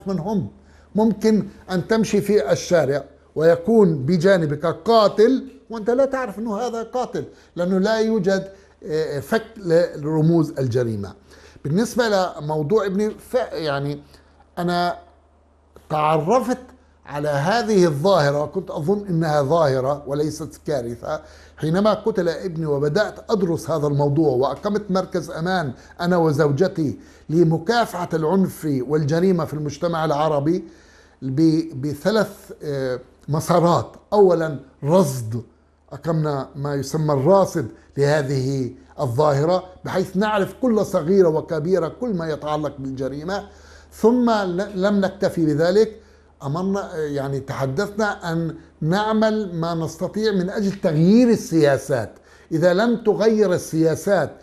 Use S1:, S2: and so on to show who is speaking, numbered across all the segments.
S1: منهم. ممكن أن تمشي في الشارع ويكون بجانبك قاتل وأنت لا تعرف أنه هذا قاتل، لأنه لا يوجد فك لرموز الجريمة. بالنسبة لموضوع ابني، يعني أنا تعرفت على هذه الظاهرة وكنت أظن أنها ظاهرة وليست كارثة حينما قتل ابني، وبدأت أدرس هذا الموضوع وأقمت مركز أمان أنا وزوجتي لمكافحة العنف والجريمة في المجتمع العربي بثلاث مسارات. أولا رصد، أقمنا ما يسمى الراصد لهذه الظاهرة بحيث نعرف كل صغيرة وكبيرة كل ما يتعلق بالجريمة. ثم لم نكتفي بذلك، أمرنا يعني تحدثنا أن نعمل ما نستطيع من أجل تغيير السياسات. إذا لم تغير السياسات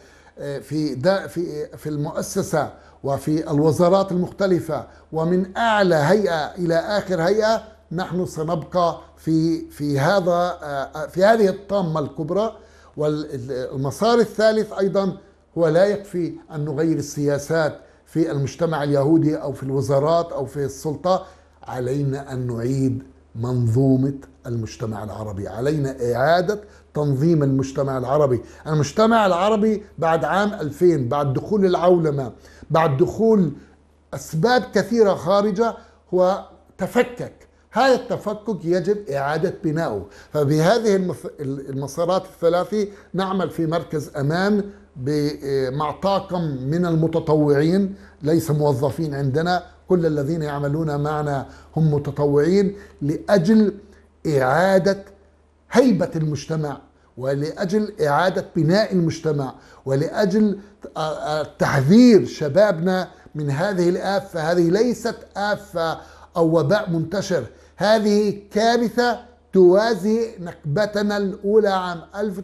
S1: في المؤسسة وفي الوزارات المختلفة ومن أعلى هيئة إلى آخر هيئة، نحن سنبقى في هذه الطامة الكبرى. والمسار الثالث أيضا هو لا يكفي أن نغير السياسات في المجتمع اليهودي أو في الوزارات أو في السلطة، علينا أن نعيد منظومة المجتمع العربي، علينا إعادة تنظيم المجتمع العربي. المجتمع العربي بعد عام 2000، بعد دخول العولمة، بعد دخول أسباب كثيرة خارجة، هو تفكك. هذا التفكك يجب إعادة بناؤه. فبهذه المسارات الثلاثة نعمل في مركز أمان مع طاقم من المتطوعين، ليس موظفين عندنا، كل الذين يعملون معنا هم متطوعين، لأجل إعادة هيبة المجتمع ولأجل إعادة بناء المجتمع ولأجل تحذير شبابنا من هذه الآفة. هذه ليست آفة أو وباء منتشر، هذه كارثة توازي نكبتنا الأولى عام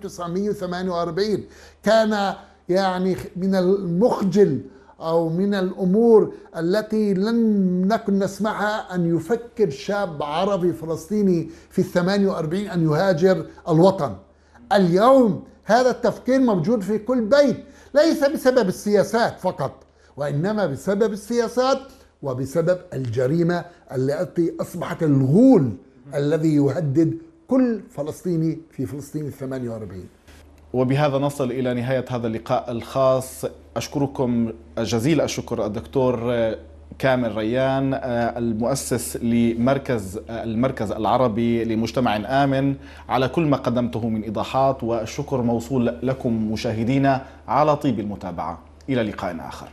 S1: 1948. كان يعني من المخجل أو من الأمور التي لن نكن نسمعها أن يفكر شاب عربي فلسطيني في 48 أن يهاجر الوطن. اليوم هذا التفكير موجود في كل بيت، ليس بسبب السياسات فقط، وإنما بسبب السياسات وبسبب الجريمة التي أصبحت الغول الذي يهدد كل فلسطيني في فلسطين 48.
S2: وبهذا نصل إلى نهاية هذا اللقاء الخاص. أشكركم جزيل الشكر الدكتور كامل ريان، المؤسس المركز العربي لمجتمع آمن، على كل ما قدمته من إيضاحات، والشكر موصول لكم مشاهدينا على طيب المتابعة. إلى لقاء آخر.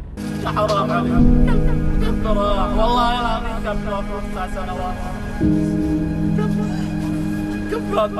S3: حرام عليك، والله العظيم كم 9 سنوات.